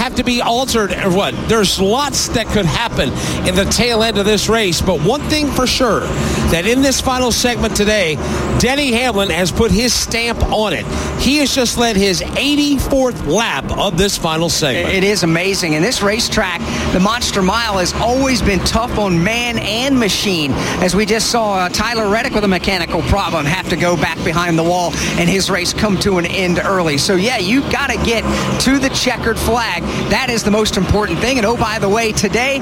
have to be altered or what? There's lots that could happen in the tail end of this race. But one thing for sure, that in this final segment today, Denny Hamlin has put his stamp on it. He has just led his 84th lap of this final segment. It is amazing. In this racetrack, the Monster Mile has always been tough on man and machine. As we just saw Tyler Reddick with a mechanical problem have to go back behind the wall and his race come to an end early. So yeah, you've got to get to the checkered flag. That is the most important thing. And oh, by the way, today,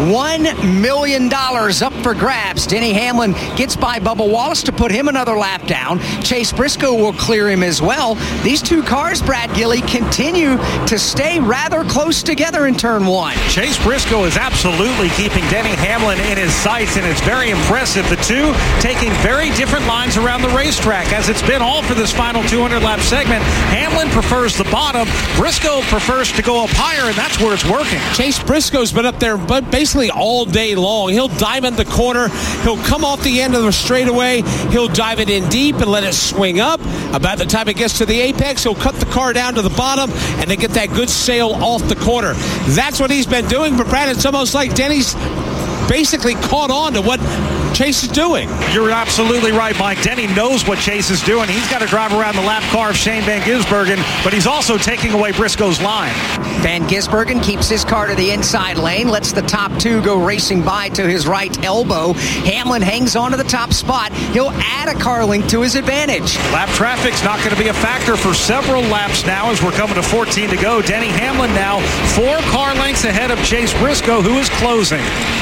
$1 million up for grabs. Denny Hamlin gets by Bubba Wallace to put him another lap down. Chase Briscoe will clear him as well. These two cars, Brad Gilly, continue to stay rather close together in turn one. Chase Briscoe is absolutely keeping Denny Hamlin in his sights, and it's very impressive. The two taking very different lines around the racetrack, as it's been all for this final 200-lap segment. Hamlin prefers the bottom. Briscoe prefers to go up higher, and that's where it's working. Chase Briscoe's been up there but basically all day long. He'll dive in the corner. He'll come off the end of the straightaway. He'll dive it in deep and let it swing up. About the time it gets to the apex, he'll cut the car down to the bottom and then get that good sail off the corner. That's what he's been doing. But Brad, it's almost like Denny's basically caught on to what Chase is doing. You're absolutely right, Mike. Denny knows what Chase is doing. He's got to drive around the lap car of Shane Van Gisbergen, but he's also taking away Briscoe's line. Van Gisbergen keeps his car to the inside lane, lets the top two go racing by to his right elbow. Hamlin hangs on to the top spot. He'll add a car length to his advantage. Lap traffic's not going to be a factor for several laps now as we're coming to 14 to go. Denny Hamlin now 4 car lengths ahead of Chase Briscoe, who is closing.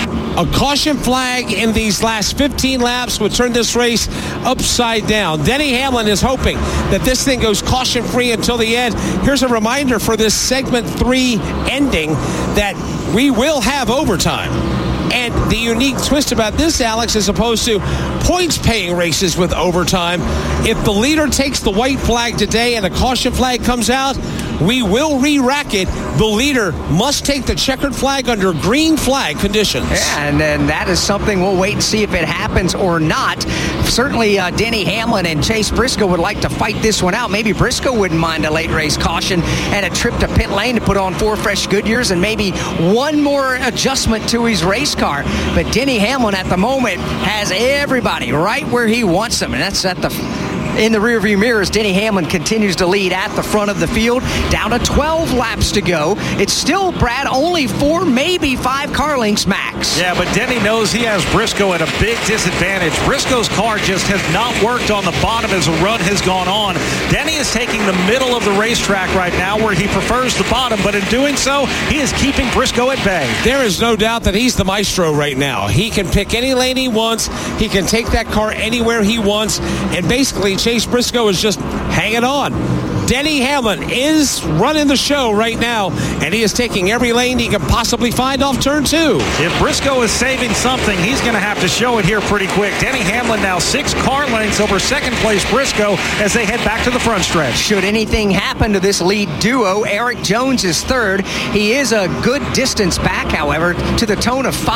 A caution flag in these last 15 laps would turn this race upside down. Denny Hamlin is hoping that this thing goes caution-free until the end. Here's a reminder for this segment 3 ending that we will have overtime. And the unique twist about this, Alex, as opposed to points-paying races with overtime, if the leader takes the white flag today and a caution flag comes out, we will re-rack it. The leader must take the checkered flag under green flag conditions. Yeah, and that is something we'll wait and see if it happens or not. Certainly, Denny Hamlin and Chase Briscoe would like to fight this one out. Maybe Briscoe wouldn't mind a late race caution and a trip to pit lane to put on 4 fresh Goodyears and maybe one more adjustment to his race car. But Denny Hamlin at the moment has everybody right where he wants them, and that's at in the rearview mirrors. Denny Hamlin continues to lead at the front of the field, down to 12 laps to go. It's still, Brad, only 4, maybe 5 car lengths max. Yeah, but Denny knows he has Briscoe at a big disadvantage. Briscoe's car just has not worked on the bottom as a run has gone on. Denny is taking the middle of the racetrack right now where he prefers the bottom, but in doing so, he is keeping Briscoe at bay. There is no doubt that he's the maestro right now. He can pick any lane he wants. He can take that car anywhere he wants, and basically Chase Briscoe is just hanging on. Denny Hamlin is running the show right now, and he is taking every lane he can possibly find off turn 2. If Briscoe is saving something, he's going to have to show it here pretty quick. Denny Hamlin now 6 car lengths over second place Briscoe as they head back to the front stretch. Should anything happen to this lead duo, Eric Jones is third. He is a good distance back, however, to the tone of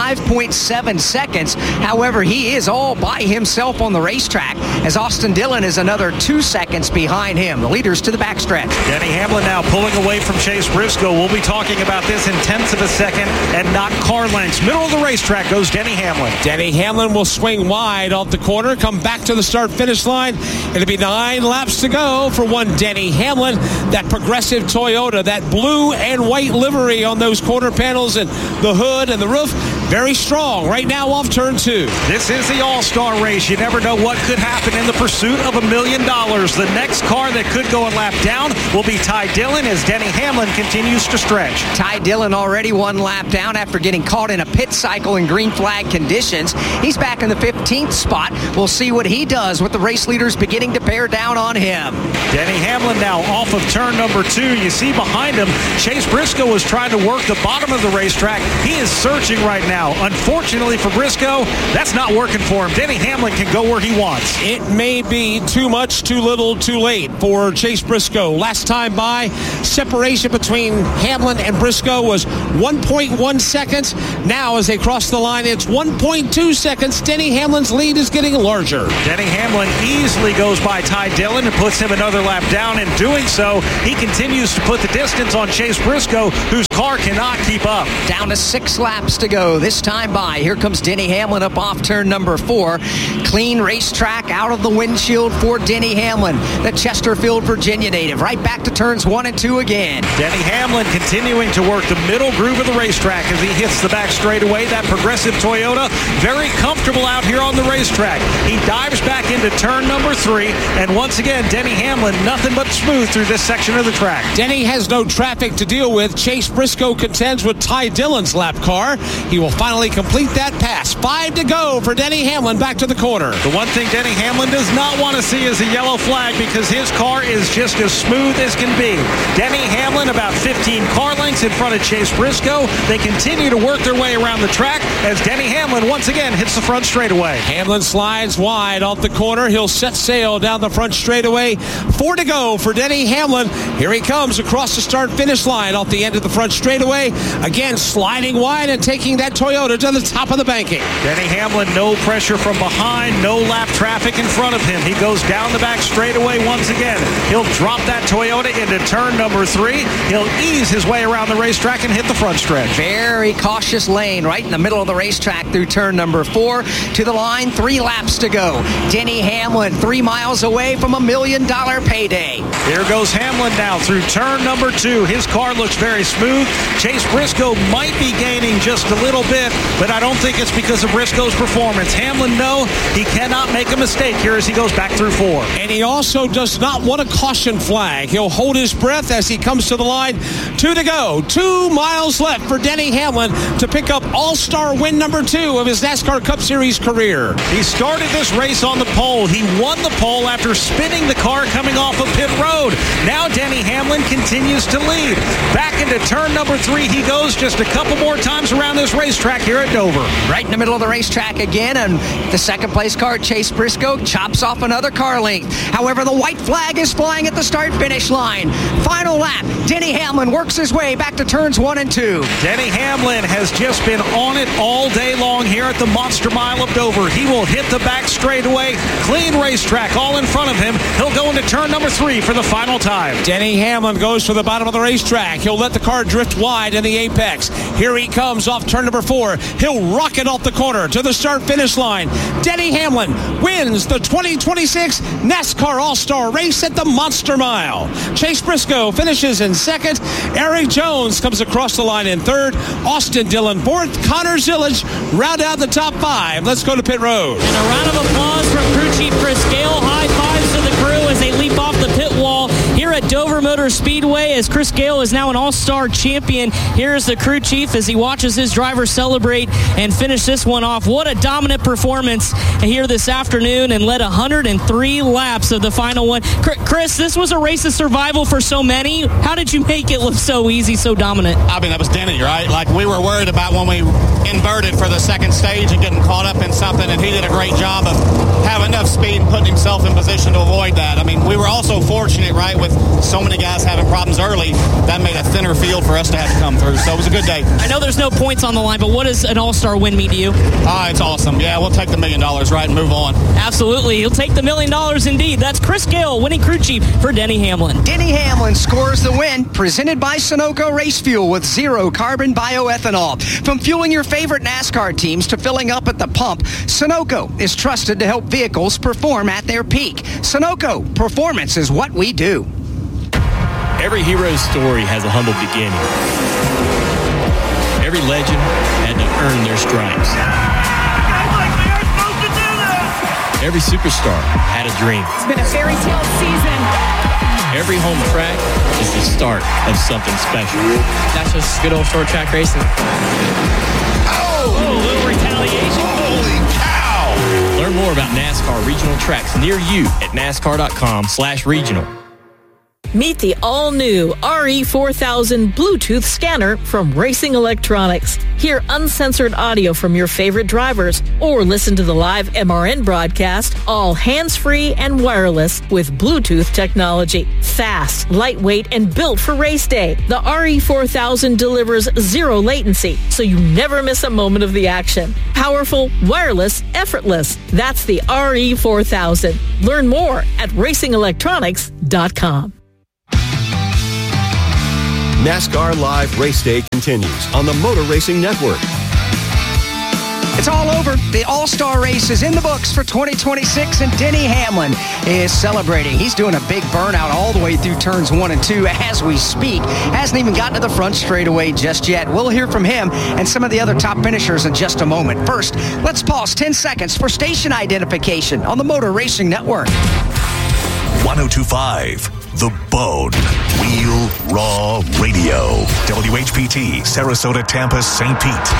5.7 seconds. However, he is all by himself on the racetrack, as Austin Dillon is another 2 seconds behind him. The leaders to the backstretch. Denny Hamlin now pulling away from Chase Briscoe. We'll be talking about this in tenths of a second and not car lengths. Middle of the racetrack goes Denny Hamlin. Denny Hamlin will swing wide off the corner, come back to the start-finish line. It'll be 9 laps to go for one Denny Hamlin. That progressive Toyota, that blue and white livery on those quarter panels and the hood and the roof, very strong right now off turn 2. This is the all-star race. You never know what could happen in the pursuit of $1 million. The next car that could go a lap down will be Ty Dillon as Denny Hamlin continues to stretch. Ty Dillon already 1 lap down after getting caught in a pit cycle in green flag conditions. He's back in the 15th spot. We'll see what he does with the race leaders beginning to bear down on him. Denny Hamlin now off of turn number 2. You see behind him, Chase Briscoe is trying to work the bottom of the racetrack. He is searching right now. now. Unfortunately for Briscoe, that's not working for him. Denny Hamlin can go where he wants. It may be too much, too little, too late for Chase Briscoe. Last time by, separation between Hamlin and Briscoe was 1.1 seconds. Now as they cross the line, it's 1.2 seconds. Denny Hamlin's lead is getting larger. Denny Hamlin easily goes by Ty Dillon and puts him another lap down. In doing so, he continues to put the distance on Chase Briscoe, whose car cannot keep up. Down to 6 laps to go. This time by, here comes Denny Hamlin up off turn number 4. Clean racetrack out of the windshield for Denny Hamlin, the Chesterfield, Virginia native. Right back to turns 1 and 2 again. Denny Hamlin continuing to work the middle groove of the racetrack as he hits the back straightaway. That Progressive Toyota, very comfortable out here on the racetrack. He dives back into turn number 3, and once again, Denny Hamlin, nothing but smooth through this section of the track. Denny has no traffic to deal with. Chase Briscoe contends with Ty Dillon's lap car. He will finally complete that pass. 5 to go for Denny Hamlin back to the corner. The one thing Denny Hamlin does not want to see is a yellow flag because his car is just as smooth as can be. Denny Hamlin about 15 car lengths in front of Chase Briscoe. They continue to work their way around the track as Denny Hamlin once again hits the front straightaway. Hamlin slides wide off the corner. He'll set sail down the front straightaway. 4 to go for Denny Hamlin. Here he comes across the start-finish line off the end of the front straightaway. Again, sliding wide and taking that Toyota to the top of the banking. Denny Hamlin, no pressure from behind, no lap traffic in front of him. He goes down the back straightaway once again. He'll drop that Toyota into turn number 3. He'll ease his way around the racetrack and hit the front stretch. Very cautious lane right in the middle of the racetrack through turn number 4. To the line, 3 laps to go. Denny Hamlin 3 miles away from $1 million payday. Here goes Hamlin now through turn number 2. His car looks very smooth. Chase Briscoe might be gaining just a little bit, but I don't think it's because of Briscoe's performance. Hamlin, no, he cannot make a mistake here as he goes back through 4. And he also does not want a caution flag. He'll hold his breath as he comes to the line. 2 to go. 2 miles left for Denny Hamlin to pick up All-Star win number 2 of his NASCAR Cup Series career. He started this race on the pole. He won the pole after spinning the car coming off of pit road. Now Denny Hamlin continues to lead. Back into turn number 3 he goes, just a couple more times around this racetrack here at Dover. Right in the middle of the racetrack again, and the second place car, Chase Briscoe, chops off another car length. However, the white flag is flying at the start-finish line. Final lap, Denny Hamlin works his way back to turns 1 and 2. Denny Hamlin has just been on it all day long here at the Monster Mile of Dover. He will hit the back straightaway, clean racetrack all in front of him. He'll go into turn number 3 for the final time. Denny Hamlin goes to the bottom of the racetrack. He'll let the car drift wide in the apex. Here he comes off turn number 4. He'll rocket off the corner to the start-finish line. Denny Hamlin wins the 2026 NASCAR All-Star race at the Monster Mile. Chase Briscoe finishes in 2nd. Eric Jones comes across the line in 3rd. Austin Dillon 4th. Connor Zillage round out the top 5. Let's go to pit road. And a round of applause from crew chief Chris Gale. High fives to the crew as they leap off the pit wall here at Dover Motor Speedway as Chris Gale is now an all-star champion. Here's the crew chief as he watches his driver celebrate and finish this one off. What a dominant performance here this afternoon and led 103 laps of the final one. Chris, this was a race of survival for so many. How did you make it look so easy, so dominant? I mean, that was Denny, right? Like, we were worried about when we inverted for the second stage and getting caught up in something, and he did a great job of having enough speed and putting himself in position to avoid that. I mean, we were also fortunate, right, with so many guys having problems early. That made a thinner field for us to have to come through. So it was a good day. I know there's no points on the line, but what does an all-star win mean to you? It's awesome. Yeah, we'll take the $1 million, right, and move on. Absolutely. He'll take the $1 million indeed. That's Chris Gale, winning crew chief for Denny Hamlin. Denny Hamlin scores the win, presented by Sunoco Race Fuel with zero carbon bioethanol. From fueling your favorite NASCAR teams to filling up at the pump, Sunoco is trusted to help vehicles perform at their peak. Sunoco, performance is what we do. Every hero's story has a humble beginning. Every legend had to earn their stripes. Every superstar had a dream. It's been a fairy tale season. Every home track is the start of something special. That's just good old short track racing. Oh, a little retaliation. Holy cow! Learn more about NASCAR regional tracks near you at NASCAR.com/regional. Meet the all-new RE4000 Bluetooth scanner from Racing Electronics. Hear uncensored audio from your favorite drivers or listen to the live MRN broadcast, all hands-free and wireless with Bluetooth technology. Fast, lightweight, and built for race day. The RE4000 delivers zero latency, so you never miss a moment of the action. Powerful, wireless, effortless. That's the RE4000. Learn more at racingelectronics.com. NASCAR Live Race Day continues on the Motor Racing Network. It's all over. The All-Star race is in the books for 2026, and Denny Hamlin is celebrating. He's doing a big burnout all the way through turns 1 and 2 as we speak. Hasn't even gotten to the front straightaway just yet. We'll hear from him and some of the other top finishers in just a moment. First, let's pause 10 seconds for station identification on the Motor Racing Network. 102.5. The Bone. Wheel Raw Radio. WHPT, Sarasota, Tampa, St. Pete.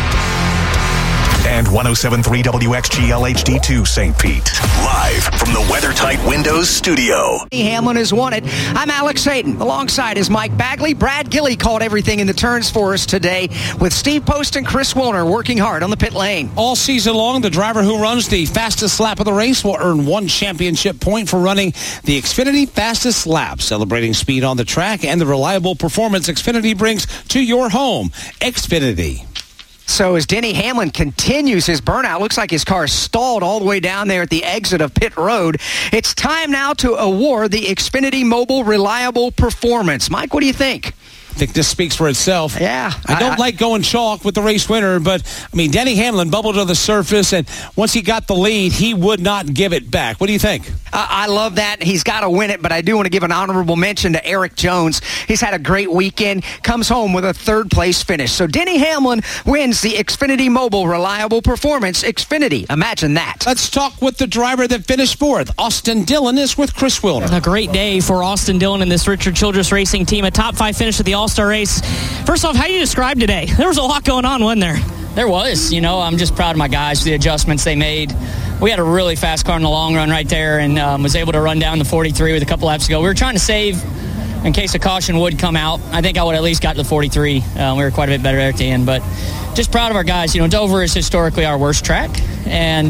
And 107.3 WXGL HD2 St. Pete. Live from the WeatherTight Windows studio. Hamlin has won it. I'm Alex Hayden. Alongside is Mike Bagley. Brad Gilley called everything in the turns for us today, with Steve Post and Chris Wilner working hard on the pit lane. All season long, the driver who runs the fastest lap of the race will earn 1 championship point for running the Xfinity Fastest Lap. Celebrating speed on the track and the reliable performance Xfinity brings to your home. Xfinity. So as Denny Hamlin continues his burnout, looks like his car is stalled all the way down there at the exit of pit road. It's time now to award the Xfinity Mobile Reliable Performance. Mike, what do you think? I think this speaks for itself. Yeah. I don't like going chalk with the race winner, but, I mean, Denny Hamlin bubbled to the surface, and once he got the lead, he would not give it back. What do you think? I love that. He's got to win it, but I do want to give an honorable mention to Eric Jones. He's had a great weekend, comes home with a third-place finish. So Denny Hamlin wins the Xfinity Mobile Reliable Performance. Xfinity, imagine that. Let's talk with the driver that finished fourth. Austin Dillon is with Chris Wilner. A great day for Austin Dillon and this Richard Childress Racing team. A top 5 finish at the All-Star race. First off, how do you describe today? There was a lot going on, wasn't there? There was. I'm just proud of my guys for the adjustments they made. We had a really fast car in the long run right there, and was able to run down the 43 with a couple laps to go. We were trying to save in case a caution would come out. I think I would at least got to the 43. We were quite a bit better there at the end, but just proud of our guys. Dover is historically our worst track, and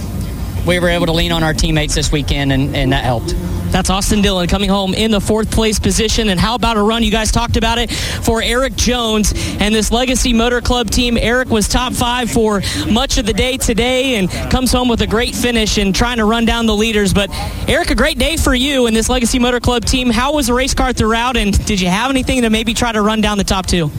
we were able to lean on our teammates this weekend, and that helped. That's Austin Dillon coming home in the 4th place position. And how about a run? You guys talked about it for Eric Jones and this Legacy Motor Club team. Eric was top 5 for much of the day today and comes home with a great finish and trying to run down the leaders. But Eric, a great day for you and this Legacy Motor Club team. How was the race car throughout, and did you have anything to maybe try to run down the top 2?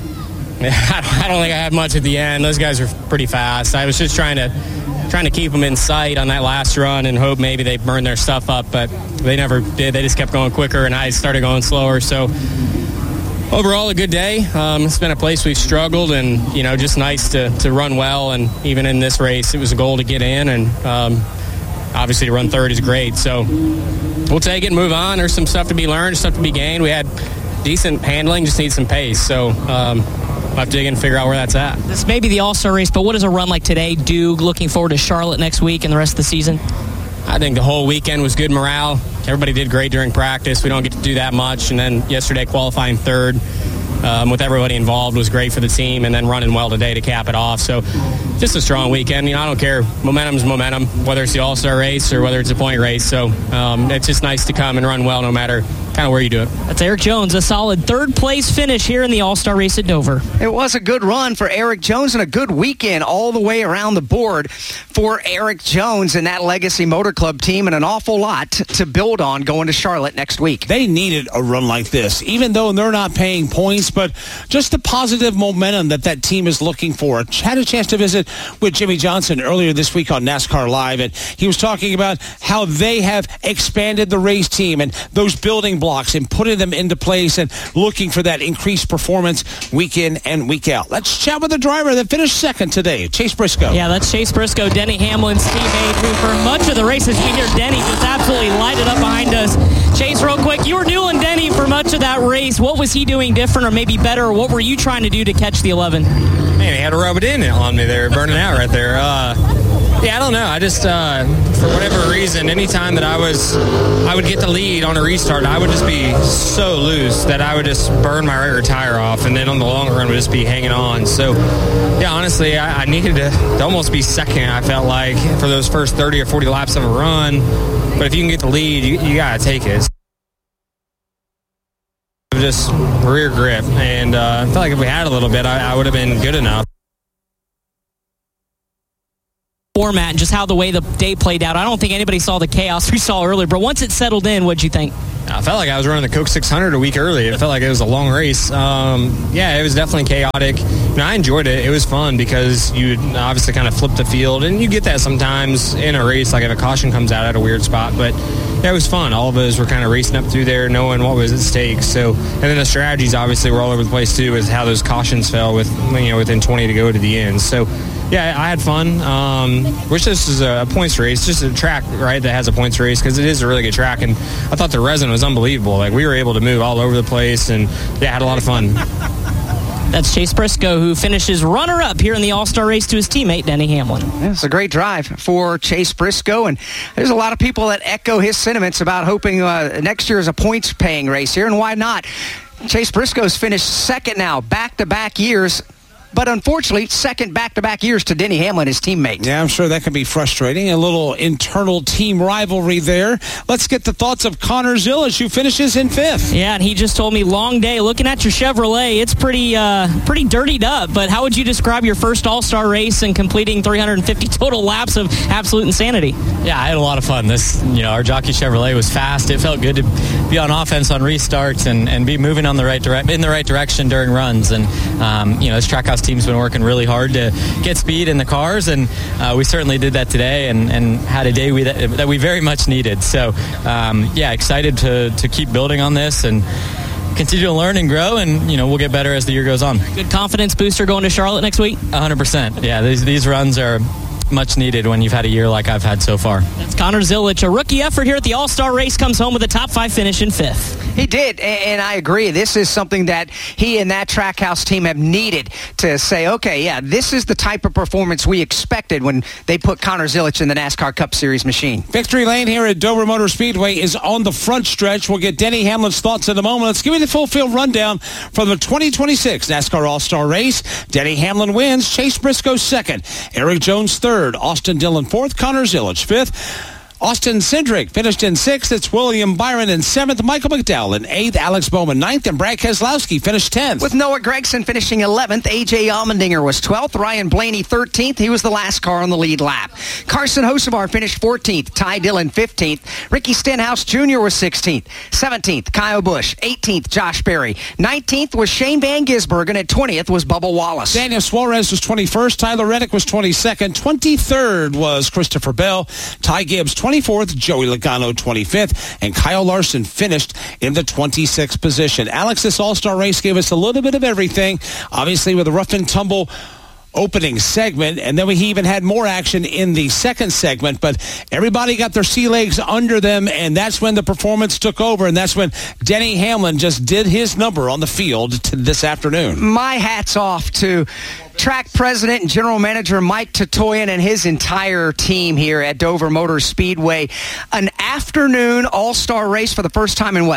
I don't think I had much at the end. Those guys were pretty fast. I was just trying to keep them in sight on that last run and hope maybe they burned their stuff up, but they never did. They just kept going quicker, and I started going slower. So overall, a good day. It's been a place we've struggled, and just nice to run well. And even in this race, it was a goal to get in, and obviously to run third is great. So we'll take it and move on. There's some stuff to be learned, stuff to be gained. We had decent handling, just need some pace. So we'll have to dig in and figure out where that's at. This may be the All-Star race, but what does a run like today do looking forward to Charlotte next week and the rest of the season? I think the whole weekend was good morale. Everybody did great during practice. We don't get to do that much. And then yesterday qualifying third with everybody involved was great for the team, and then running well today to cap it off. So just a strong weekend. I don't care. Momentum's momentum, whether it's the All-Star race or whether it's a point race. So it's just nice to come and run well no matter kind of where you do it. That's Eric Jones, a solid 3rd place finish here in the All-Star race at Dover. It was a good run for Eric Jones and a good weekend all the way around the board for Eric Jones and that Legacy Motor Club team, and an awful lot to build on going to Charlotte next week. They needed a run like this, even though they're not paying points, but just the positive momentum that team is looking for. I had a chance to visit with Jimmy Johnson earlier this week on NASCAR Live, and he was talking about how they have expanded the race team and those building blocks and putting them into place and looking for that increased performance week in and week out. Let's chat with the driver that finished second today, Chase Briscoe. Yeah, that's Chase Briscoe, Denny Hamlin's teammate, who for much of the race, as we hear Denny just absolutely light it up behind us. Chase, real quick, you were doing Denny for much of that race. What was he doing different or maybe better, or what were you trying to do to catch the 11? Man, he had to rub it in on me there, burning out right there. Yeah, I don't know. I just, for whatever reason, anytime that I would get the lead on a restart, I would just be so loose that I would just burn my rear tire off, and then on the long run would just be hanging on. So, yeah, honestly, I needed to almost be second, I felt like, for those first 30 or 40 laps of a run. But if you can get the lead, you got to take it. Just rear grip, and I felt like if we had a little bit, I would have been good enough. Format and just how the way the day played out. I don't think anybody saw the chaos we saw earlier, but once it settled in, what'd you think? I felt like I was running the Coke 600 a week early. It felt like it was a long race. Yeah, it was definitely chaotic. I enjoyed it. It was fun because you obviously kind of flip the field, and you get that sometimes in a race, like if a caution comes out at a weird spot. But yeah, it was fun. All of us were kind of racing up through there, knowing what was at stake. So, and then the strategies obviously were all over the place too, with how those cautions fell with within 20 to go to the end. So, yeah, I had fun. Wish this was a points race, just a track, right, that has a points race, because it is a really good track. And I thought the resin was unbelievable. Like, we were able to move all over the place, and yeah, had a lot of fun. That's Chase Briscoe, who finishes runner-up here in the All-Star race to his teammate, Denny Hamlin. Yeah, it's a great drive for Chase Briscoe, and there's a lot of people that echo his sentiments about hoping next year is a points-paying race here, and why not? Chase Briscoe's finished second now, back-to-back years. But unfortunately, second back-to-back years to Denny Hamlin, his teammate. Yeah, I'm sure that can be frustrating. A little internal team rivalry there. Let's get the thoughts of Connor Zilisch, who finishes in fifth. Yeah, and he just told me, long day. Looking at your Chevrolet, it's pretty dirtied up. But how would you describe your first All-Star race and completing 350 total laps of absolute insanity? Yeah, I had a lot of fun. Our jockey Chevrolet was fast. It felt good to be on offense on restarts and be moving on in the right direction during runs. And this Trackhouse team's been working really hard to get speed in the cars, and we certainly did that today and had a day that we very much needed. So, excited to keep building on this and continue to learn and grow, and we'll get better as the year goes on. Good confidence booster going to Charlotte next week? 100%. Yeah, these runs are much needed when you've had a year like I've had so far. That's Connor Zilisch. A rookie effort here at the All-Star race, comes home with a top 5 finish in fifth. He did, and I agree. This is something that he and that Trackhouse team have needed to say, okay, yeah, this is the type of performance we expected when they put Connor Zilisch in the NASCAR Cup Series machine. Victory lane here at Dover Motor Speedway is on the front stretch. We'll get Denny Hamlin's thoughts in a moment. Let's give you the full field rundown from the 2026 NASCAR All-Star race. Denny Hamlin wins, Chase Briscoe second, Eric Jones third, Austin Dillon fourth, Connor Zilisch fifth. Austin Cindric finished in sixth. It's William Byron in seventh, Michael McDowell in eighth, Alex Bowman ninth, and Brad Keselowski finished 10th. With Noah Gragson finishing 11th, A.J. Allmendinger was 12th, Ryan Blaney 13th. He was the last car on the lead lap. Carson Hocevar finished 14th, Ty Dillon 15th, Ricky Stenhouse Jr. was 16th, 17th, Kyle Busch, 18th, Josh Berry, 19th was Shane Van Gisbergen, and 20th was Bubba Wallace. Daniel Suarez was 21st, Tyler Reddick was 22nd, 23rd was Christopher Bell, Ty Gibbs 24th, Joey Logano 25th, and Kyle Larson finished in the 26th position. Alex, this All-Star race gave us a little bit of everything, obviously with a rough and tumble opening segment, and then we even had more action in the second segment, but everybody got their sea legs under them, and that's when the performance took over, and that's when Denny Hamlin just did his number on the field this afternoon. My hat's off to track president and general manager Mike Tatoyan and his entire team here at Dover Motor Speedway. An afternoon all-star race for the first time in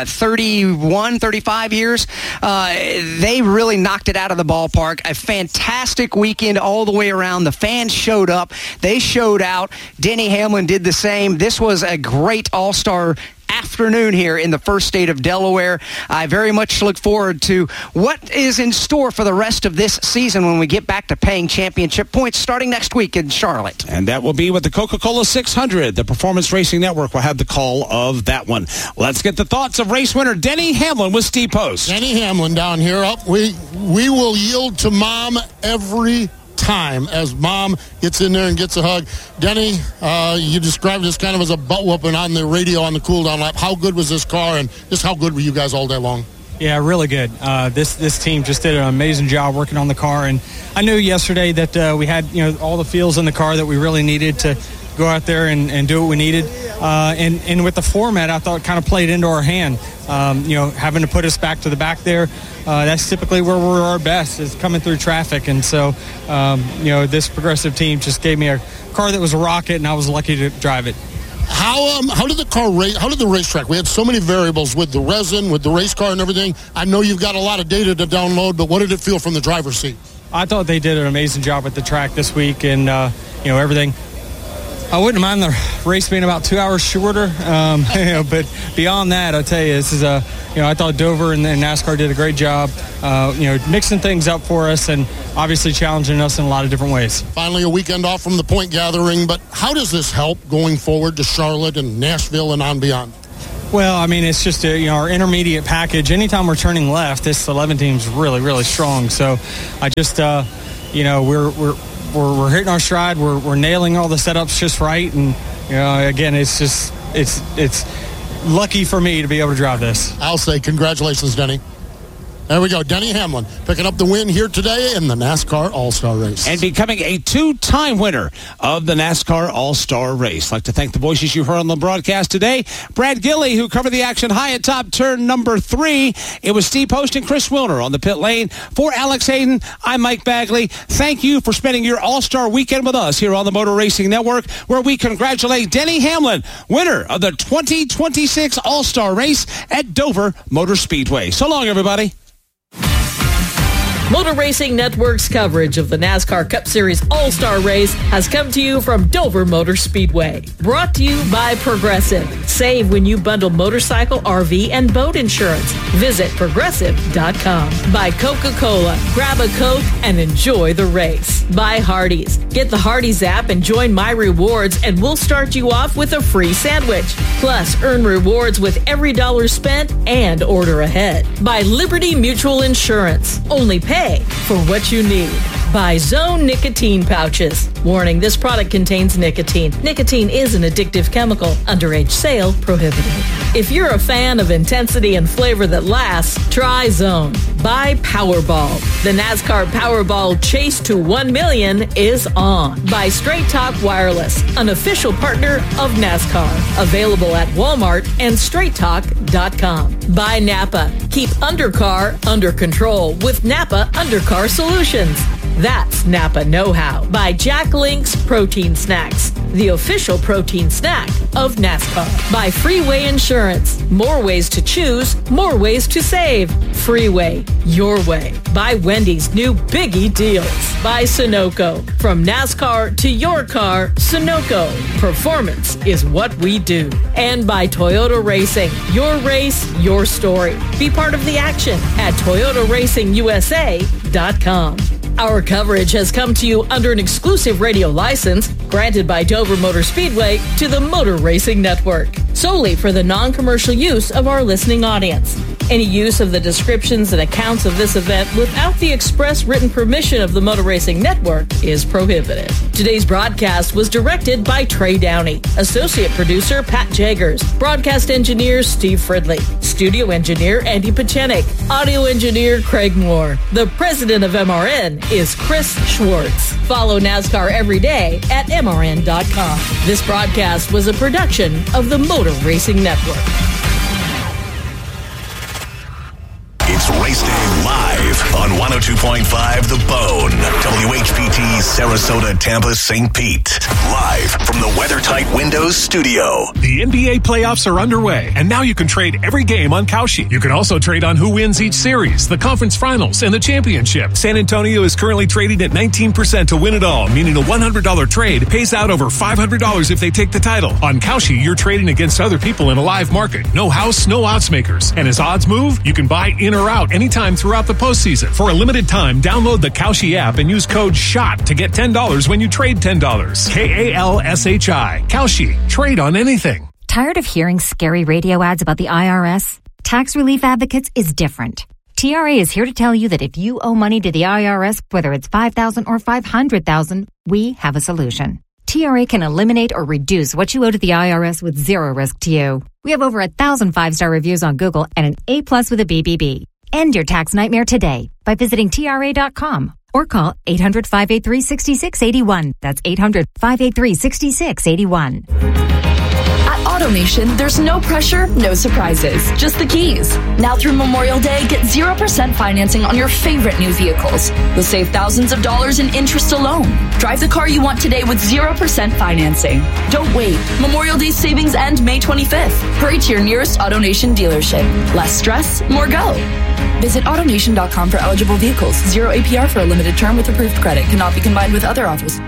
35 years. They really knocked it out of the ballpark. A fantastic weekend all the way around. The fans showed up. They showed out. Denny Hamlin did the same. This was a great all-star afternoon here in the first state of Delaware. I very much look forward to what is in store for the rest of this season when we get back to paying championship points starting next week in Charlotte. And that will be with the Coca-Cola 600. The Performance Racing Network will have the call of that one. Let's get the thoughts of race winner Denny Hamlin with Steve Post. Denny Hamlin down here. We will yield to Mom every time as Mom gets in there and gets a hug. Denny, you described this kind of as a butt whooping on the radio on the cool-down lap. How good was this car, and just how good were you guys all day long? Yeah, really good. This team just did an amazing job working on the car, and I knew yesterday that we had all the feels in the car that we really needed to go out there and do what we needed. And with the format, I thought kind of played into our hand. Having to put us back to the back there, that's typically where we're our best, is coming through traffic. And so, this Progressive team just gave me a car that was a rocket, and I was lucky to drive it. How did the car race? How did the racetrack? We had so many variables with the resin, with the race car, and everything. I know you've got a lot of data to download, but what did it feel from the driver's seat? I thought they did an amazing job at the track this week, and everything. I wouldn't mind the race being about 2 hours shorter, but beyond that, I'll tell you, this is I thought Dover and NASCAR did a great job, mixing things up for us and obviously challenging us in a lot of different ways. Finally, a weekend off from the point gathering, but how does this help going forward to Charlotte and Nashville and on beyond? Well, I mean, it's just our intermediate package. Anytime we're turning left, this 11 team's really, really strong. So I just, we're hitting our stride. We're nailing all the setups just right, and again, it's lucky for me to be able to drive this. I'll say congratulations, Denny. There we go. Denny Hamlin picking up the win here today in the NASCAR All-Star Race. And becoming a two-time winner of the NASCAR All-Star Race. I'd like to thank the voices you heard on the broadcast today. Brad Gilley, who covered the action high at top turn number 3. It was Steve Post and Chris Wilner on the pit lane. For Alex Hayden, I'm Mike Bagley. Thank you for spending your All-Star weekend with us here on the Motor Racing Network, where we congratulate Denny Hamlin, winner of the 2026 All-Star Race at Dover Motor Speedway. So long, everybody. Motor Racing Network's coverage of the NASCAR Cup Series All-Star Race has come to you from Dover Motor Speedway. Brought to you by Progressive. Save when you bundle motorcycle, RV, and boat insurance. Visit Progressive.com. By Coca-Cola. Grab a Coke and enjoy the race. By Hardee's. Get the Hardee's app and join My Rewards, and we'll start you off with a free sandwich. Plus, earn rewards with every dollar spent and order ahead. By Liberty Mutual Insurance. Only pay for what you need. By Zone Nicotine Pouches. Warning, this product contains nicotine. Nicotine is an addictive chemical. Underage sale prohibited. If you're a fan of intensity and flavor that lasts, try Zone. By Powerball. The NASCAR Powerball Chase to 1 million is on. By Straight Talk Wireless, an official partner of NASCAR. Available at Walmart and straighttalk.com. By Napa. Keep undercar under control with Napa Undercar Solutions. That's Napa Know-How. By Jack Link's Protein Snacks, the official protein snack of NASCAR. By Freeway Insurance. More ways to choose, more ways to save. Freeway, your way. By Wendy's new Biggie Deals. By Sunoco. From NASCAR to your car, Sunoco. Performance is what we do. And by Toyota Racing. Your race, your story. Be part of the action at ToyotaRacingUSA.com. Our coverage has come to you under an exclusive radio license granted by Dover Motor Speedway to the Motor Racing Network, solely for the non-commercial use of our listening audience. Any use of the descriptions and accounts of this event without the express written permission of the Motor Racing Network is prohibited. Today's broadcast was directed by Trey Downey, associate producer Pat Jaggers, broadcast engineer Steve Fridley, studio engineer Andy Pachenik, audio engineer Craig Moore. The president of MRN is Chris Schwartz. Follow NASCAR every day at MRN.com. This broadcast was a production of the Motor Racing Network. It's Race Day Live on 102.5 The Bone. WHPT, Sarasota, Tampa, St. Pete. Live from the WeatherTight Windows studio. The NBA playoffs are underway, and now you can trade every game on Kalshi. You can also trade on who wins each series, the conference finals, and the championship. San Antonio is currently trading at 19% to win it all, meaning a $100 trade pays out over $500 if they take the title. On Kalshi, you're trading against other people in a live market. No house, no odds makers. And as odds move, you can buy in or out anytime throughout the postseason. For a limited time, download the Kalshi app and use code SHOT to get $10 when you trade $10. KALSHI. Kalshi. Trade on anything. Tired of hearing scary radio ads about the IRS? Tax Relief Advocates is different. TRA is here to tell you that if you owe money to the IRS, whether it's $5,000 or $500,000, we have a solution. TRA can eliminate or reduce what you owe to the IRS with zero risk to you. We have over 1,000 5-star reviews on Google and an A+ with a BBB. End your tax nightmare today by visiting TRA.com or call 800-583-6681. That's 800-583-6681. At AutoNation, there's no pressure, no surprises, just the keys. Now through Memorial Day, get 0% financing on your favorite new vehicles. You'll save thousands of dollars in interest alone. Drive the car you want today with 0% financing. Don't wait. Memorial Day savings end May 25th. Hurry to your nearest AutoNation dealership. Less stress, more go. Visit AutoNation.com for eligible vehicles. 0 APR for a limited term with approved credit. Cannot be combined with other offers.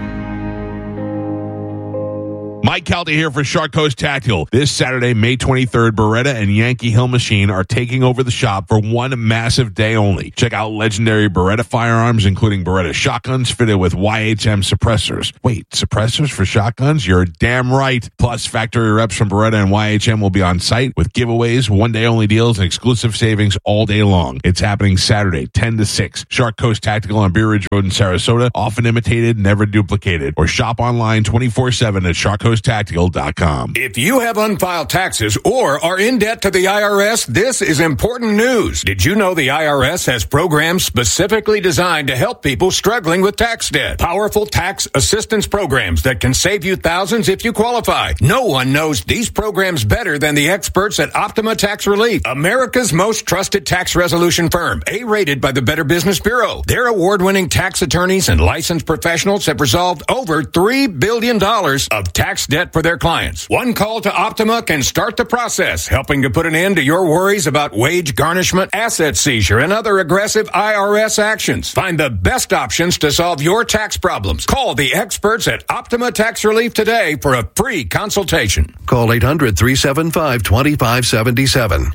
Mike Calta here for Shark Coast Tactical. This Saturday, May 23rd, Beretta and Yankee Hill Machine are taking over the shop for one massive day only. Check out legendary Beretta firearms, including Beretta shotguns fitted with YHM suppressors. Wait, suppressors for shotguns? You're damn right. Plus, factory reps from Beretta and YHM will be on site with giveaways, one-day only deals, and exclusive savings all day long. It's happening Saturday, 10 to 6. Shark Coast Tactical on Beer Ridge Road in Sarasota. Often imitated, never duplicated. Or shop online 24/7 at sharkcoasttactical.com. If you have unfiled taxes or are in debt to the IRS, this is important news. Did you know the IRS has programs specifically designed to help people struggling with tax debt? Powerful tax assistance programs that can save you thousands if you qualify. No one knows these programs better than the experts at Optima Tax Relief, America's most trusted tax resolution firm, A-rated by the Better Business Bureau. Their award-winning tax attorneys and licensed professionals have resolved over $3 billion of tax debt for their clients. One call to Optima can start the process, helping to put an end to your worries about wage garnishment, asset seizure, and other aggressive IRS actions. Find the best options to solve your tax problems. Call the experts at Optima Tax Relief today for a free consultation. Call 800-375-2577.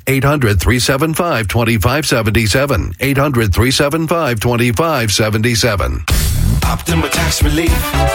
800-375-2577. 800-375-2577. Optima Tax Relief.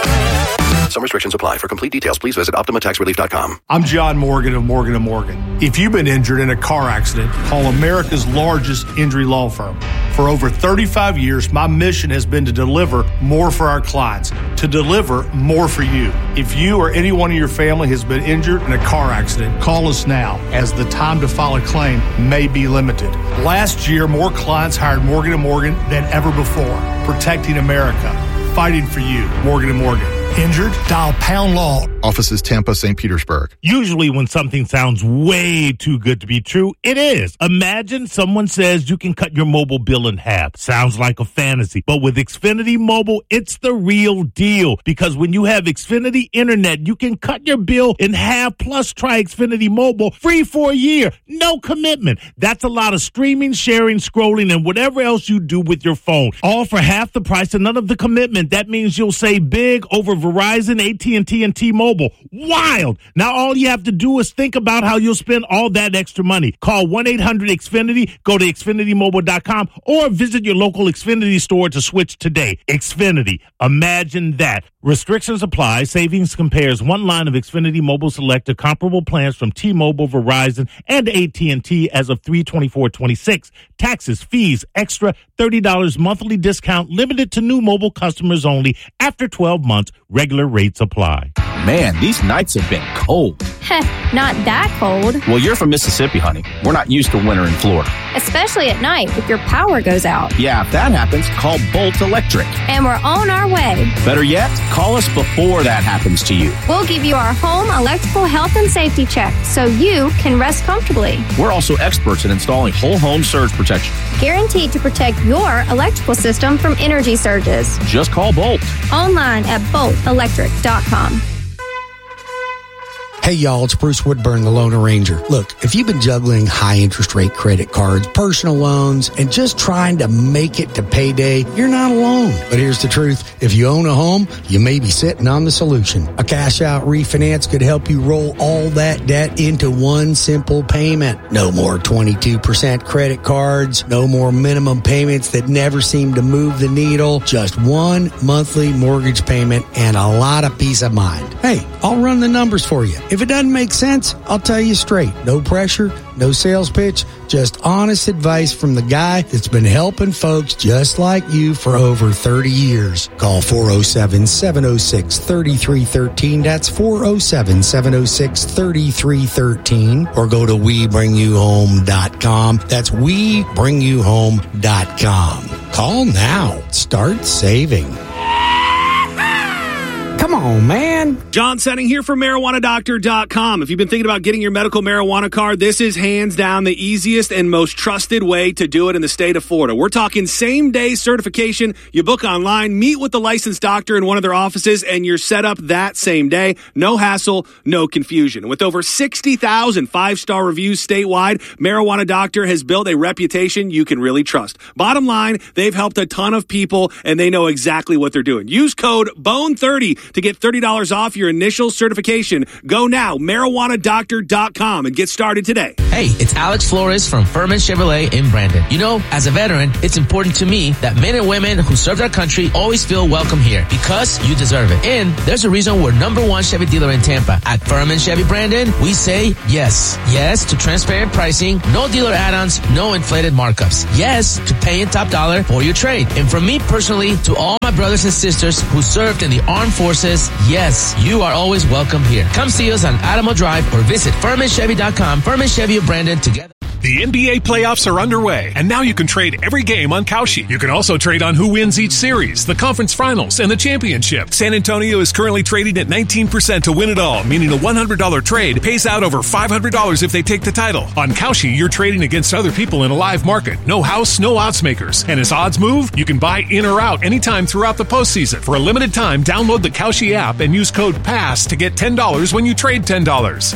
Some restrictions apply. For complete details, please visit OptimaTaxRelief.com. I'm John Morgan of Morgan & Morgan. If you've been injured in a car accident, call America's largest injury law firm. For over 35 years, my mission has been to deliver more for our clients, to deliver more for you. If you or anyone in your family has been injured in a car accident, call us now, as the time to file a claim may be limited. Last year, more clients hired Morgan & Morgan than ever before, protecting America, fighting for you. Morgan & Morgan. Injured? Dial Pound Law. Offices Tampa, St. Petersburg. Usually when something sounds way too good to be true, it is. Imagine someone says you can cut your mobile bill in half. Sounds like a fantasy. But with Xfinity Mobile, it's the real deal. Because when you have Xfinity Internet, you can cut your bill in half, plus try Xfinity Mobile free for a year. No commitment. That's a lot of streaming, sharing, scrolling, and whatever else you do with your phone. All for half the price and none of the commitment. That means you'll save big over Verizon, AT&T, and T-Mobile. Wild! Now all you have to do is think about how you'll spend all that extra money. Call 1-800-XFINITY, go to XfinityMobile.com, or visit your local Xfinity store to switch today. Xfinity. Imagine that. Restrictions apply. Savings compares one line of Xfinity Mobile Select to comparable plans from T-Mobile, Verizon, and AT&T as of 3/24/26. Taxes, fees, extra $30 monthly discount limited to new mobile customers only after 12 months. Regular rates apply. Man, these nights have been cold. Heh, not that cold. Well, you're from Mississippi, honey. We're not used to winter in Florida. Especially at night if your power goes out. Yeah, if that happens, call Bolt Electric. And we're on our way. Better yet, call us before that happens to you. We'll give you our home electrical health and safety check so you can rest comfortably. We're also experts in installing whole home surge protection. Guaranteed to protect your electrical system from energy surges. Just call Bolt. Online at boltelectric.com. Hey y'all, it's Bruce Woodburn, the Loan Arranger. Look, if you've been juggling high interest rate credit cards, personal loans, and just trying to make it to payday, you're not alone. But here's the truth. If you own a home, you may be sitting on the solution. A cash out refinance could help you roll all that debt into one simple payment. No more 22% credit cards, no more minimum payments that never seem to move the needle, just one monthly mortgage payment and a lot of peace of mind. Hey, I'll run the numbers for you. If if it doesn't make sense, I'll tell you straight. No pressure, no sales pitch, just honest advice from the guy that's been helping folks just like you for over 30 years. Call 407-706-3313. That's 407-706-3313. Or go to WeBringYouHome.com. That's WeBringYouHome.com. Call now. Start saving. Come on, man. John Setting here for MarijuanaDoctor.com. If you've been thinking about getting your medical marijuana card, this is hands down the easiest and most trusted way to do it in the state of Florida. We're talking same-day certification. You book online, meet with the licensed doctor in one of their offices, and you're set up that same day. No hassle, no confusion. With over 60,000 five-star reviews statewide, Marijuana Doctor has built a reputation you can really trust. Bottom line, they've helped a ton of people, and they know exactly what they're doing. Use code BONE30 to get $30 off your initial certification. Go now, MarijuanaDoctor.com, and get started today. Hey, it's Alex Flores from Furman Chevrolet in Brandon. You know, as a veteran, it's important to me that men and women who served our country always feel welcome here because you deserve it. And there's a reason we're #1 Chevy dealer in Tampa. At Furman Chevy Brandon, we say yes. Yes to transparent pricing, no dealer add-ons, no inflated markups. Yes to paying top dollar for your trade. And from me personally to all my brothers and sisters who served in the armed forces, yes, you are always welcome here. Come see us on Adamo Drive or visit FurmanChevy.com. Furman Chevy of Brandon together. The NBA playoffs are underway, and now you can trade every game on Kalshi. You can also trade on who wins each series, the conference finals, and the championship. San Antonio is currently trading at 19% to win it all, meaning a $100 trade pays out over $500 if they take the title. On Kalshi, you're trading against other people in a live market. No house, no odds makers. And as odds move, you can buy in or out anytime throughout the postseason. For a limited time, download the Kalshi app and use code PASS to get $10 when you trade $10.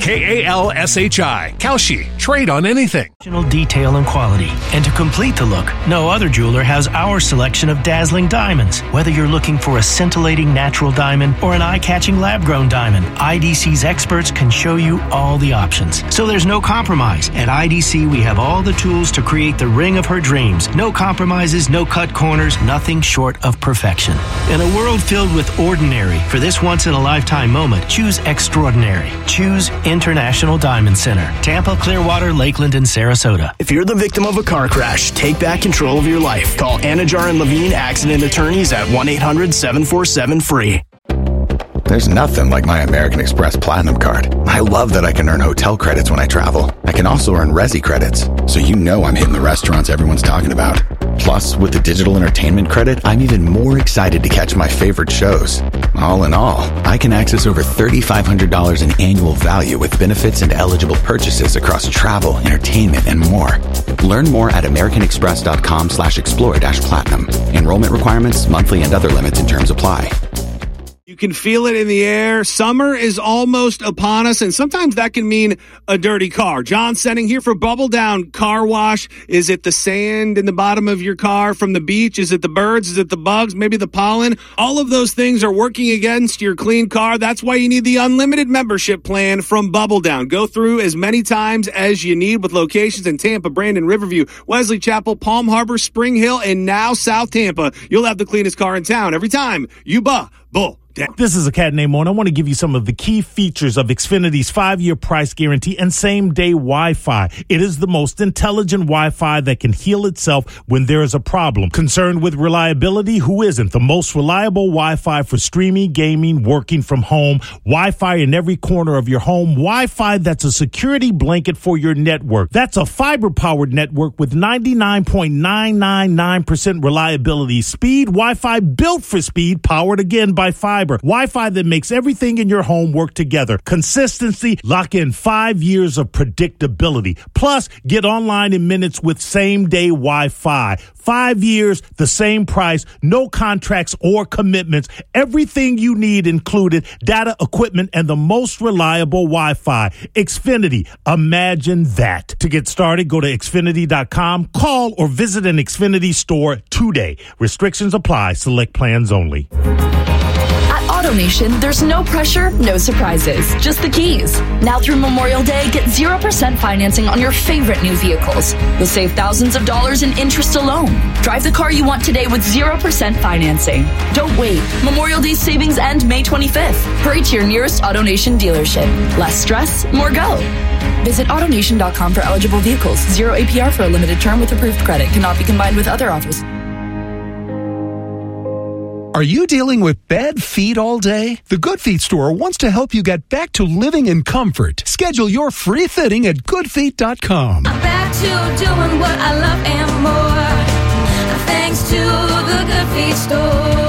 KALSHI. Kalshi. Trade on anything. Detail and quality. And to complete the look, no other jeweler has our selection of dazzling diamonds. Whether you're looking for a scintillating natural diamond or an eye-catching lab-grown diamond, IDC's experts can show you all the options. So there's no compromise. At IDC, we have all the tools to create the ring of her dreams. No compromises, no cut corners, nothing short of perfection. In a world filled with ordinary, for this once-in-a-lifetime moment, choose extraordinary. Choose International Diamond Center. Tampa, Clearwater, Lakeland, and Sarasota. If you're the victim of a car crash, take back control of your life. Call Anajar and Levine Accident Attorneys at 1-800-747-FREE. There's nothing like my American Express Platinum Card. I love that I can earn hotel credits when I travel. I can also earn Resi credits, so you know I'm hitting the restaurants everyone's talking about. Plus, with the digital entertainment credit, I'm even more excited to catch my favorite shows. All in all, I can access over $3,500 in annual value with benefits and eligible purchases across travel, entertainment, and more. Learn more at americanexpress.com/explore-platinum. Enrollment requirements, monthly and other limits and terms apply. You can feel it in the air. Summer is almost upon us, and sometimes that can mean a dirty car. John Setting here for Bubble Down Car Wash. Is it the sand in the bottom of your car from the beach? Is it the birds? Is it the bugs? Maybe the pollen? All of those things are working against your clean car. That's why you need the unlimited membership plan from Bubble Down. Go through as many times as you need with locations in Tampa, Brandon, Riverview, Wesley Chapel, Palm Harbor, Spring Hill, and now South Tampa. You'll have the cleanest car in town every time you bull. This is a cat named Moan. I want to give you some of the key features of Xfinity's 5-year price guarantee and same-day Wi-Fi. It is the most intelligent Wi-Fi that can heal itself when there is a problem. Concerned with reliability? Who isn't? The most reliable Wi-Fi for streaming, gaming, working from home, Wi-Fi in every corner of your home, Wi-Fi that's a security blanket for your network. That's a fiber-powered network with 99.999% reliability. Speed, Wi-Fi built for speed, powered again by fiber. Wi-Fi that makes everything in your home work together. Consistency, lock in 5 years of predictability. Plus, get online in minutes with same-day Wi-Fi. 5 years, the same price, no contracts or commitments. Everything you need included, data, equipment, and the most reliable Wi-Fi. Xfinity, imagine that. To get started, go to Xfinity.com, call or visit an Xfinity store today. Restrictions apply. Select plans only. AutoNation, there's no pressure, no surprises, just the keys. Now through Memorial Day, get 0% financing on your favorite new vehicles. You'll save thousands of dollars in interest alone. Drive the car you want today with 0% financing. Don't wait. Memorial Day savings end May 25th. Hurry to your nearest AutoNation dealership. Less stress, more go. Visit AutoNation.com for eligible vehicles. 0 APR for a limited term with approved credit. Cannot be combined with other offers. Are you dealing with bad feet all day? The Good Feet store wants to help you get back to living in comfort. Schedule your free fitting at goodfeet.com. I'm back to doing what I love and more. Thanks to the Good Feet store.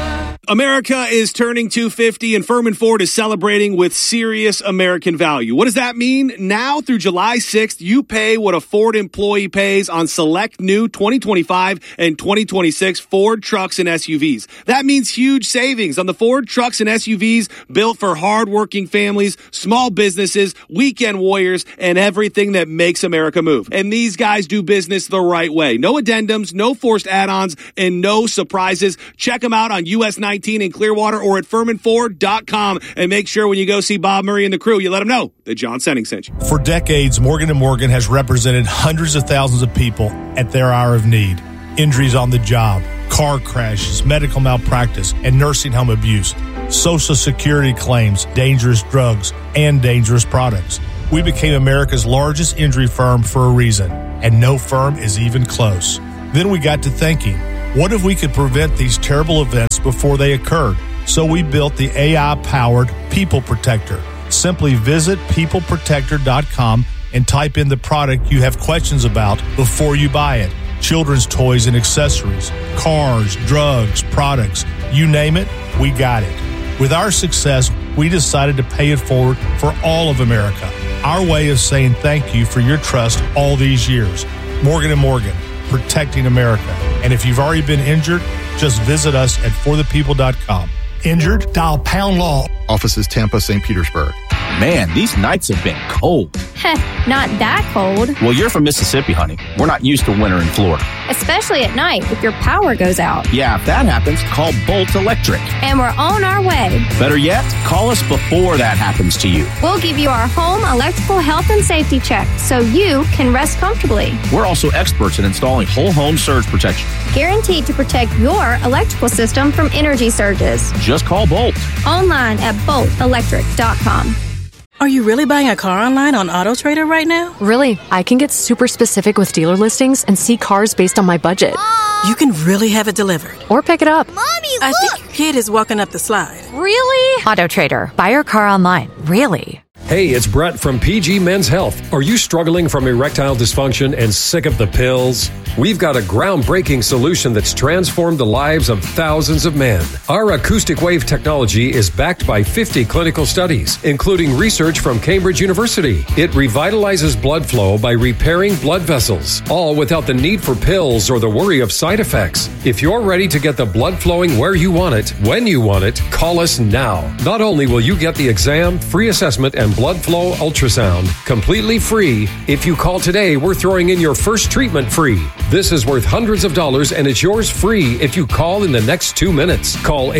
America is turning 250 and Furman Ford is celebrating with serious American value. What does that mean? Now through July 6th, you pay what a Ford employee pays on select new 2025 and 2026 Ford trucks and SUVs. That means huge savings on the Ford trucks and SUVs built for hardworking families, small businesses, weekend warriors, and everything that makes America move. And these guys do business the right way. No addendums, no forced add-ons, and no surprises. Check them out on US 19 in Clearwater or at FurmanFord.com, and make sure when you go see Bob Murray and the crew, you let them know that John Senning sent you. For decades, Morgan & Morgan has represented hundreds of thousands of people at their hour of need. Injuries on the job, car crashes, medical malpractice, and nursing home abuse, Social Security claims, dangerous drugs, and dangerous products. We became America's largest injury firm for a reason, and no firm is even close. Then we got to thinking, what if we could prevent these terrible events before they occurred? So we built the AI-powered People Protector. Simply visit peopleprotector.com and type in the product you have questions about before you buy it. Children's toys and accessories, cars, drugs, products, you name it, we got it. With our success, we decided to pay it forward for all of America. Our way of saying thank you for your trust all these years. Morgan & Morgan, protecting America. And if you've already been injured, just visit us at forthepeople.com. Injured? Dial pound law. Offices Tampa, St. Petersburg. Man, these nights have been cold. Heh, not that cold. Well, you're from Mississippi, honey. We're not used to winter in Florida. Especially at night if your power goes out. Yeah, if that happens, call Bolt Electric. And we're on our way. Better yet, call us before that happens to you. We'll give you our home electrical health and safety check so you can rest comfortably. We're also experts in installing whole home surge protection. Guaranteed to protect your electrical system from energy surges. Just call Bolt. Online at boltelectric.com. Are you really buying a car online on AutoTrader right now? Really, I can get super specific with dealer listings and see cars based on my budget. Mom! You can really have it delivered. Or pick it up. Mommy, look! I think your kid is walking up the slide. Really? AutoTrader. Buy your car online. Really? Hey, it's Brett from PG Men's Health. Are you struggling from erectile dysfunction and sick of the pills? We've got a groundbreaking solution that's transformed the lives of thousands of men. Our acoustic wave technology is backed by 50 clinical studies, including research from Cambridge University. It revitalizes blood flow by repairing blood vessels, all without the need for pills or the worry of side effects. If you're ready to get the blood flowing where you want it, when you want it, call us now. Not only will you get the exam, free assessment, and blood flow ultrasound completely free, if you call today, we're throwing in your first treatment free. This is worth hundreds of dollars and it's yours free if you call in the next 2 minutes. Call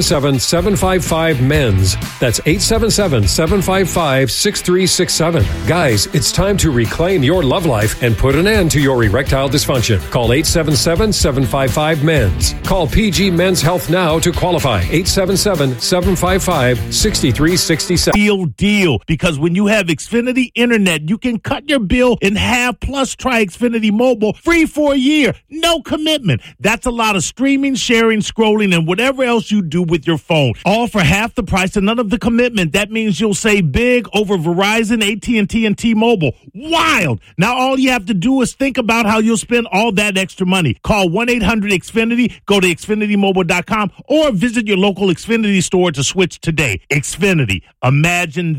877-755-MENS. That's 877-755-6367. Guys, it's time to reclaim your love life and put an end to your erectile dysfunction. Call 877-755-MENS. Call PG Men's Health now to qualify. 877-755-6367. Deal. Because when you have Xfinity Internet, you can cut your bill in half. Plus, try Xfinity Mobile free for a year. No commitment. That's a lot of streaming, sharing, scrolling, and whatever else you do with your phone. All for half the price and none of the commitment. That means you'll save big over Verizon, AT&T, and T-Mobile. Wild. Now all you have to do is think about how you'll spend all that extra money. Call 1-800-XFINITY, go to XfinityMobile.com, or visit your local Xfinity store to switch today. Xfinity. Imagine that.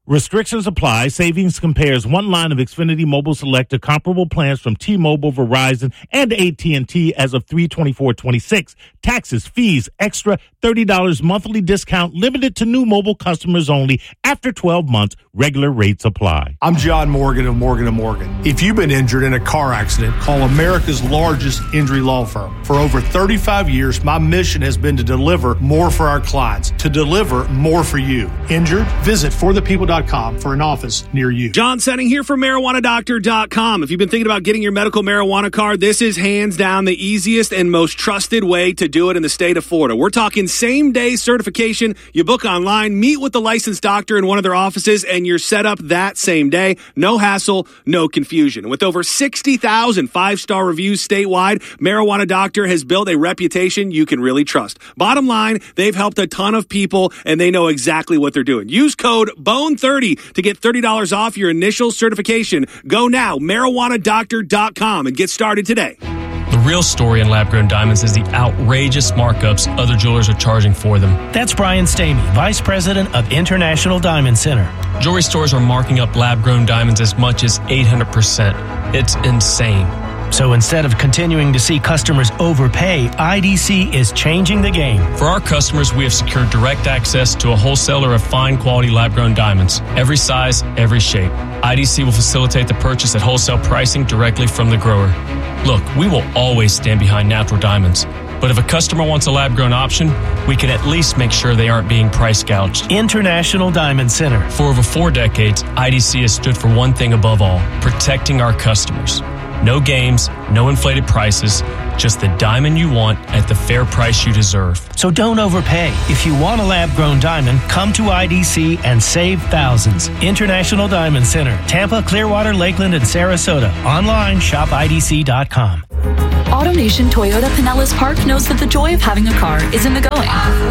Restrictions apply. Savings compares one line of Xfinity Mobile Select to comparable plans from T-Mobile, Verizon, and AT&T as of 3/24/26. Taxes, fees, extra $30 monthly discount limited to new mobile customers only after 12 months. Regular rates apply. I'm John Morgan of Morgan & Morgan. If you've been injured in a car accident, call America's largest injury law firm. For over 35 years, my mission has been to deliver more for our clients, to deliver more for you. Injured? Visit forthepeople.com for an office near you. John Setting here for MarijuanaDoctor.com. If you've been thinking about getting your medical marijuana card, this is hands down the easiest and most trusted way to do it in the state of Florida. We're talking same-day certification. You book online, meet with the licensed doctor in one of their offices, and you're set up that same day. No hassle, no confusion. With over 60,000 five-star reviews statewide, Marijuana Doctor has built a reputation you can really trust. Bottom line, they've helped a ton of people, and they know exactly what they're doing. Use code BONE30 to get $30 off your initial certification. Go now, MarijuanaDoctor.com, and get started today. The real story in lab-grown diamonds is the outrageous markups other jewelers are charging for them. That's Brian Stamey, Vice President of International Diamond Center. Jewelry stores are marking up lab-grown diamonds as much as 800%. It's insane. So instead of continuing to see customers overpay, IDC is changing the game. For our customers, we have secured direct access to a wholesaler of fine quality lab-grown diamonds. Every size, every shape. IDC will facilitate the purchase at wholesale pricing directly from the grower. Look, we will always stand behind natural diamonds. But if a customer wants a lab-grown option, we can at least make sure they aren't being price gouged. International Diamond Center. For over 4 decades, IDC has stood for one thing above all, protecting our customers. No games, no inflated prices, just the diamond you want at the fair price you deserve. So don't overpay. If you want a lab-grown diamond, come to IDC and save thousands. International Diamond Center, Tampa, Clearwater, Lakeland, and Sarasota. Online, shopidc.com. AutoNation Toyota Pinellas Park knows that the joy of having a car is in the going.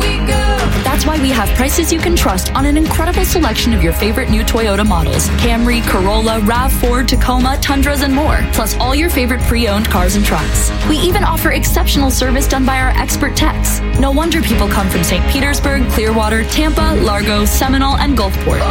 That's why we have prices you can trust on an incredible selection of your favorite new Toyota models. Camry, Corolla, RAV4, Tacoma, Tundras, and more. Plus all your favorite pre-owned cars and trucks. We even offer exceptional service done by our expert techs. No wonder people come from St. Petersburg, Clearwater, Tampa, Largo, Seminole, and Gulfport.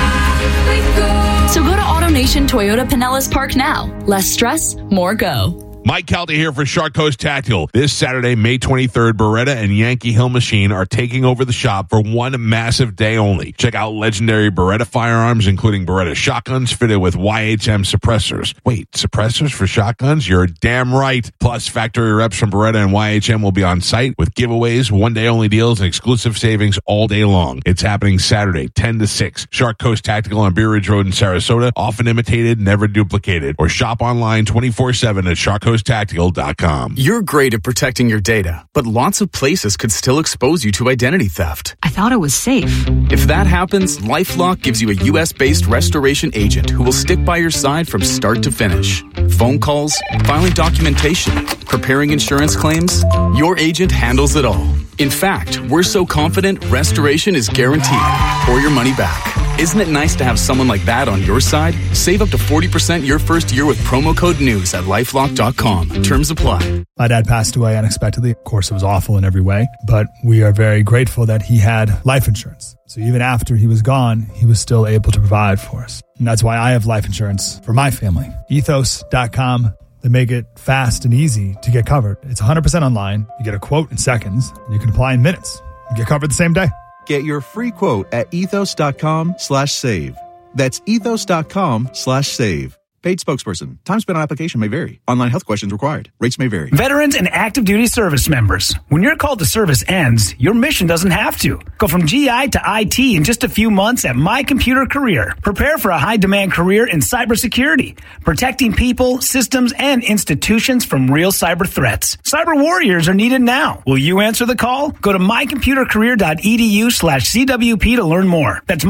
So go to AutoNation Toyota Pinellas Park now. Less stress, more go. Mike Calta here for Shark Coast Tactical. This Saturday, May 23rd, Beretta and Yankee Hill Machine are taking over the shop for one massive day only. Check out legendary Beretta firearms, including Beretta shotguns fitted with YHM suppressors. Wait, suppressors for shotguns? You're damn right. Plus, factory reps from Beretta and YHM will be on site with giveaways, one-day only deals, and exclusive savings all day long. It's happening Saturday, 10 to 6. Shark Coast Tactical on Beer Ridge Road in Sarasota. Often imitated, never duplicated. Or shop online 24/7 at sharkcoasttactical.com. You're great at protecting your data, but lots of places could still expose you to identity theft. I thought it was safe. If that happens, LifeLock gives you a U.S.-based restoration agent who will stick by your side from start to finish. Phone calls, filing documentation, preparing insurance claims, your agent handles it all. In fact, we're so confident restoration is guaranteed or your money back. Isn't it nice to have someone like that on your side? Save up to 40% your first year with promo code NEWS at LifeLock.com. Terms apply. My dad passed away unexpectedly. Of course, it was awful in every way, but we are very grateful that he had life insurance. So even after he was gone, he was still able to provide for us. And that's why I have life insurance for my family. Ethos.com. They make it fast and easy to get covered. It's 100% online. You get a quote in seconds, and you can apply in minutes. You get covered the same day. Get your free quote at ethos.com/save. That's ethos.com/save. Paid spokesperson. Time spent on application may vary. Online health questions required. Rates may vary. Veterans and active duty service members. When your call to service ends, your mission doesn't have to. Go from GI to IT in just a few months at My Computer Career. Prepare for a high-demand career in cybersecurity, protecting people, systems, and institutions from real cyber threats. Cyber warriors are needed now. Will you answer the call? Go to mycomputercareer.edu/CWP to learn more. That's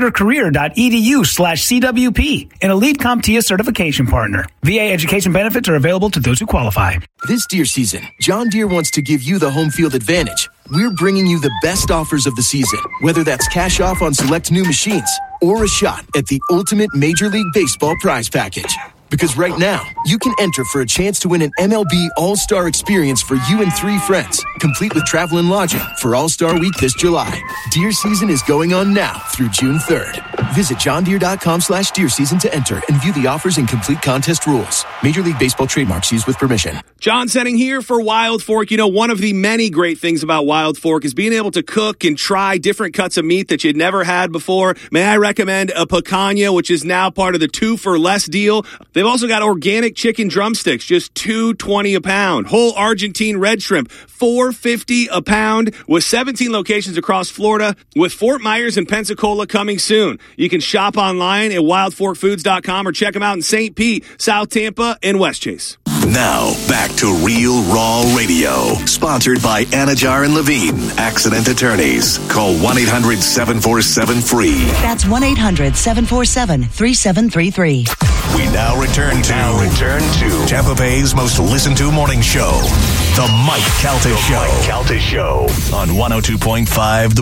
mycomputercareer.edu/CWP. An elite CompTIA certification partner. VA education benefits are available to those who qualify. This deer season, John Deere wants to give you the home field advantage. We're bringing you the best offers of the season, whether that's cash off on select new machines or a shot at the ultimate Major League Baseball prize package. Because right now, you can enter for a chance to win an MLB All-Star experience for you and 3 friends, complete with travel and lodging for All-Star Week this July. Deer season is going on now through June 3rd. Visit johndeere.com/deer season to enter and view the offers and complete contest rules. Major League Baseball trademarks used with permission. John Setting here for Wild Fork. You know, one of the many great things about Wild Fork is being able to cook and try different cuts of meat that you'd never had before. May I recommend a picanha, which is now part of the 2 for less deal. They've also got organic chicken drumsticks, just $2.20 a pound. Whole Argentine red shrimp, $4.50 a pound, with 17 locations across Florida, with Fort Myers and Pensacola coming soon. You can shop online at wildforkfoods.com or check them out in St. Pete, South Tampa, and Westchase. Now, back to Real Raw Radio, sponsored by Anajar and Levine, accident attorneys. Call 1-800-747-FREE. That's 1-800-747-3733. We now return to Tampa Bay's most listened to morning show, The Mike Calta Show. On 102.5 The